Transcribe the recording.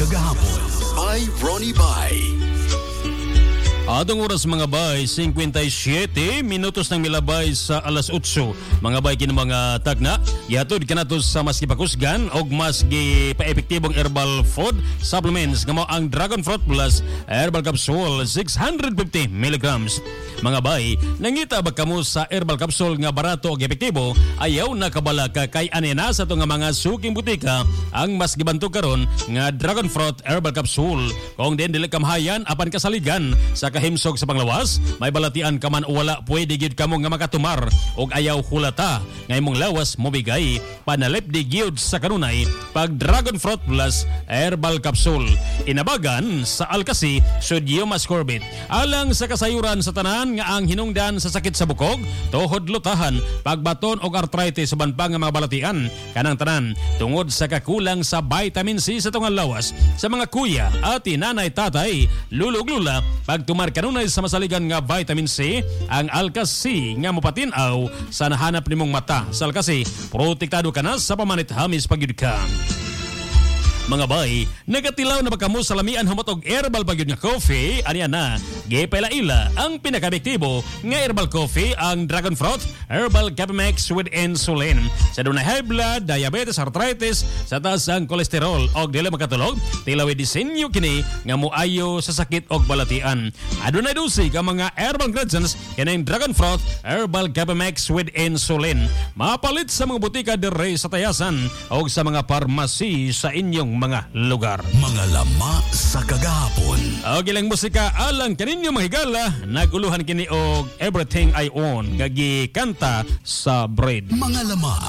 kagahapon by Ronnie Bay. Atong oras mga bay, 57 minutos ng milabay sa alas 8. Mga bay kini mga tagna, yatod kanatos sa mas gipakusgan og mas gipaepektibong herbal food supplements nga mao ang Dragon Fruit Plus Herbal Capsule 650 mg. Mga bay, nangita ba kamo sa herbal capsule nga barato ug epektibo, ayaw na kabala ka kay anena sa to nga mga suking butika ang mas gibantog karon nga Dragon Fruit Herbal Capsule. Kung din dili kamahayan apan kasaligan sa kahimsog sa panglawas, may balatian ka man o wala, pwede gyud kamo nga makatumar og ayaw hulata nga imong lawas mobigay panalip di gyud sa kanunay pag Dragon Fruit Plus Herbal Capsule. Inabagan sa Alkasi, Sodium Ascorbate. Alang sa kasayuran sa tanan nga ang hinungdan sa sakit sa bukog, tuhod lutahan, pagbaton og arthritis sa banpang nga mga balatian, kanang tanan tungod sa kakulang sa vitamin C sa tungal lawas. Sa mga kuya, ati, nanay, tatay, lulog-lula, pagtumar kanunay sa masaligan nga vitamin C, ang Alkasi nga mopatinaw sa nahanap nimong mata. Sa Alkasi, protektado ka na sa pamanit hamis pagyud ka. Mga bay, nagatilaw na ba kamo sa lamian humot og herbal pagyud nga coffee? Aniya na, gipaila-ila ang pinaka-epektibo nga herbal coffee, ang Dragon Fruit Herbal Capamex with Insulin. Sa dunay high blood, diabetes, arthritis, sa taas ang kolesterol og dili makatulog, tilawi disenyo kini nga moayo sa sakit og balatian. Adunay dosig ang mga herbal ingredients kining Dragon Fruit Herbal Capamex with Insulin. Mapalit sa mga butika dire sa tayasan og sa mga parmasi sa inyong mga lugar. Mga lama sa kagahapon. Og ilang musika alang kaninyo mga higala, naguluhan kini og Everything I Own, gagi kanta sa Bread. Mga lama